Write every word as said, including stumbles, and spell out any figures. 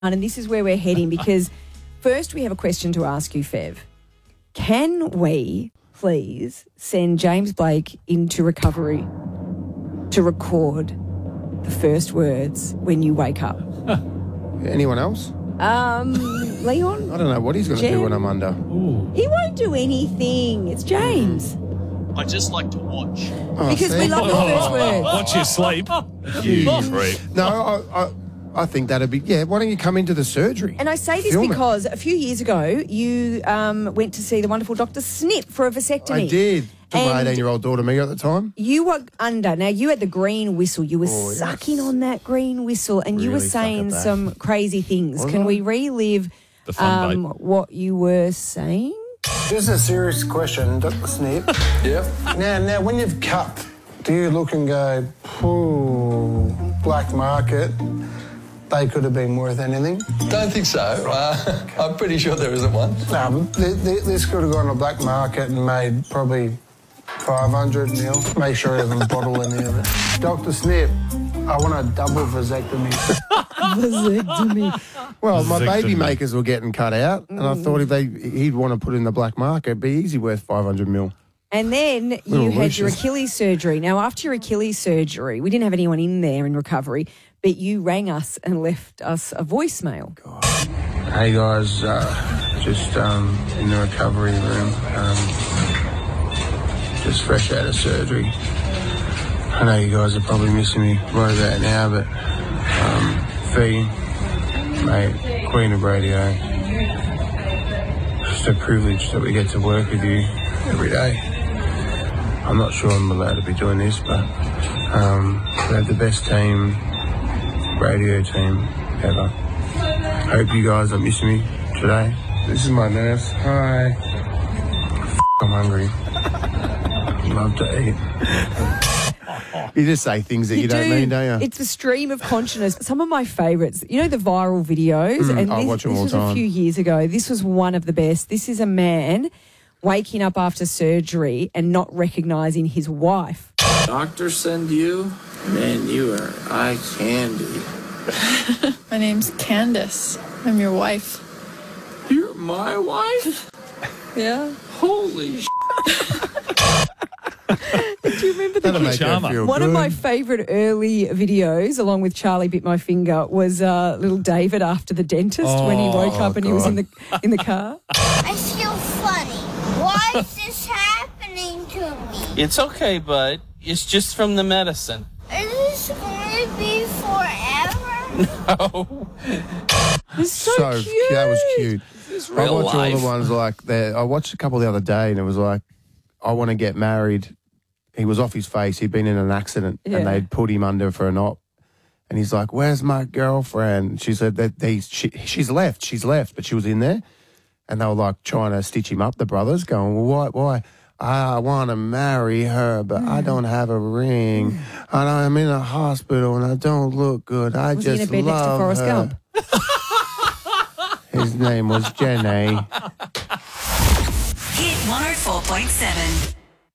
And this is where we're heading because first we have a question to ask you, Fev. Can we please send James Blake into recovery to record the first words when you wake up? Anyone else? Um, Leon? I don't know what he's going to do when I'm under. Ooh. He won't do anything. It's James. I just like to watch. Oh, Because see? we love the first words. Watch your sleep. You freak. No, I, I, I think that'd be... Yeah, why don't you come into the surgery? And I say this Film it. because a few years ago you um, went to see the wonderful Doctor Snip for a vasectomy. I did. Took my And- eighteen-year-old daughter Mia at the time. You were under. Now, you had the green whistle. You were Oh, yes. sucking on that green whistle and you were Really suck at saying that. some crazy things. Was Can I? we relive The fun um, bait. what you were saying? This is a serious question, Doctor Snip. Yeah. Now, now, when you've cut, do you look and go, "Ooh, black market, they could have been worth anything"? Don't think so. Uh, I'm pretty sure there isn't one. No, but th- th- this could have gone to black market and made probably five hundred mil. Make sure I haven't bottled any of it. Doctor Snip, I want a double vasectomy. Vasectomy. Well, my Vasectomy. baby makers were getting cut out, and I thought if they he'd want to put in the black market, it'd be easy worth five hundred mil. And then you Little had your Lucius. Achilles surgery. Now, after your Achilles surgery, we didn't have anyone in there in recovery, but you rang us and left us a voicemail. Hey guys, uh, just um, in the recovery room, um, just fresh out of surgery. I know you guys are probably missing me right about now, but um, Fee, mate, Queen of Radio, just a privilege that we get to work with you every day. I'm not sure I'm allowed to be doing this, but um, we have the best team, radio team ever. Hope you guys are missing me today. This is my nurse. Hi. F- I'm hungry. Love to eat. You just say things that you, don't mean, don't you? It's the stream of consciousness. Some of my favourites, you know, the viral videos. and I this, watch them this all was the a time. few years ago. This was one of the best. This is a man waking up after surgery and not recognising his wife. Doctor send you? Man, you are eye candy. My name's Candace. I'm your wife. You're my wife? Yeah. Holy sh**. Do you remember the That'll make her Charmer. feel One good. of my favourite early videos, along with Charlie Bit My Finger, was uh, little David after the dentist when he woke Oh, up and he was in God. the in the car. I feel funny. Why is this happening to me? It's okay, bud. It's just from the medicine. Is this going to be forever? Oh, It's so, cute. cute. That was cute. this is I real watch all life. the ones like that. I watched a couple the other day, and it was like, I want to get married. He was off his face. He'd been in an accident, Yeah. and they'd put him under for an op. And he's like, "Where's my girlfriend?" She said that they she, she's left. She's left, but she was in there, and they were like trying to stitch him up. The brothers going, "Well, why? Why? I want to marry her, but I don't have a ring, and I'm in a hospital, and I don't look good. I Was he just in a bed next to love Forrest her." Gump? His name was Jenny. Hit one oh four point seven.